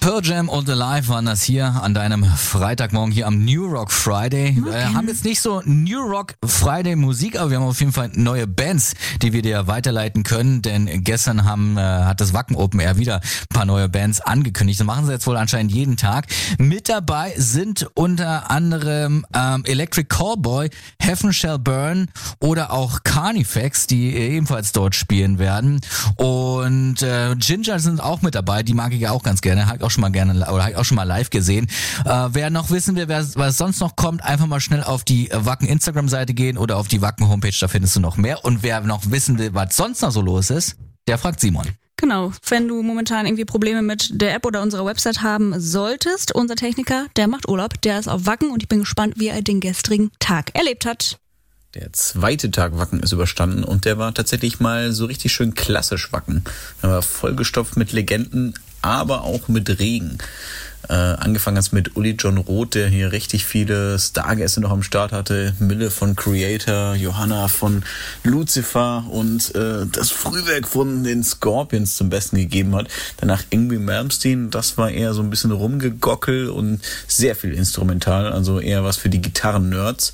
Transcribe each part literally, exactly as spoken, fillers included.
Pearl Jam und Alive waren das hier an deinem Freitagmorgen hier am New Rock Friday. Wir äh, haben jetzt nicht so New Rock Friday Musik, aber wir haben auf jeden Fall neue Bands, die wir dir weiterleiten können, denn gestern haben, äh, hat das Wacken Open Air wieder ein paar neue Bands angekündigt. Das machen sie jetzt wohl anscheinend jeden Tag. Mit dabei sind unter anderem ähm, Electric Callboy, Heaven Shall Burn oder auch Carnifex, die ebenfalls dort spielen werden. Und äh, Ginger sind auch mit dabei, die mag ich ja auch ganz gerne. Habe ich auch schon mal gerne oder habe ich auch schon mal live gesehen. Äh, wer noch wissen will, wer, was sonst noch kommt, einfach mal schnell auf die Wacken Instagram-Seite gehen oder auf die Wacken Homepage, da findest du noch mehr. Und wer noch wissen will, was sonst noch so los ist, der fragt Simon. Genau, wenn du momentan irgendwie Probleme mit der App oder unserer Website haben solltest, unser Techniker, der macht Urlaub, der ist auf Wacken und ich bin gespannt, wie er den gestrigen Tag erlebt hat. Der zweite Tag Wacken ist überstanden und der war tatsächlich mal so richtig schön klassisch Wacken. Er war vollgestopft mit Legenden, aber auch mit Regen. Äh, angefangen hat's mit Uli John Roth, der hier richtig viele Stargäste noch am Start hatte. Mille von Creator, Johanna von Lucifer und äh, das Frühwerk von den Scorpions zum Besten gegeben hat. Danach Yngwie Malmsteen, das war eher so ein bisschen rumgegockel und sehr viel instrumental, also eher was für die Gitarren-Nerds.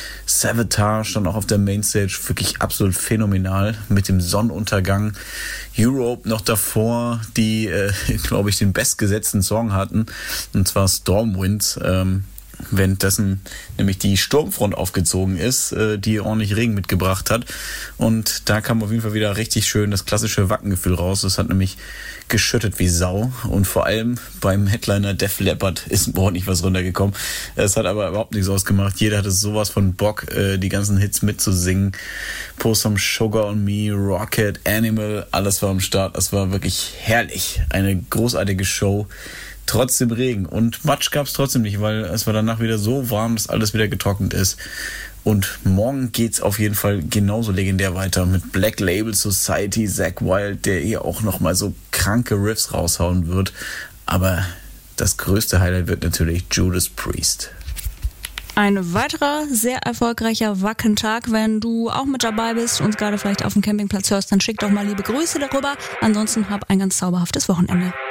Savatage dann auch auf der Mainstage, wirklich absolut phänomenal mit dem Sonnenuntergang. Europe noch davor, die, äh, glaube ich, den bestgesetzten Song hatten, und zwar Stormwind, ähm, währenddessen nämlich die Sturmfront aufgezogen ist, äh, die ordentlich Regen mitgebracht hat. Und da kam auf jeden Fall wieder richtig schön das klassische Wackengefühl raus. Es hat nämlich geschüttet wie Sau. Und vor allem beim Headliner Def Leppard ist ordentlich was runtergekommen. Es hat aber überhaupt nichts ausgemacht. Jeder hatte sowas von Bock, äh, die ganzen Hits mitzusingen. Pour Some Sugar on Me, Rocket, Animal, alles war am Start. Es war wirklich herrlich. Eine großartige Show. Trotzdem Regen. Und Matsch gab es trotzdem nicht, weil es war danach wieder so warm, dass alles wieder getrocknet ist. Und morgen geht's auf jeden Fall genauso legendär weiter mit Black Label Society, Zakk Wylde, der hier auch nochmal so kranke Riffs raushauen wird. Aber das größte Highlight wird natürlich Judas Priest. Ein weiterer sehr erfolgreicher Wackentag. Wenn du auch mit dabei bist und uns gerade vielleicht auf dem Campingplatz hörst, dann schick doch mal liebe Grüße darüber. Ansonsten hab ein ganz zauberhaftes Wochenende.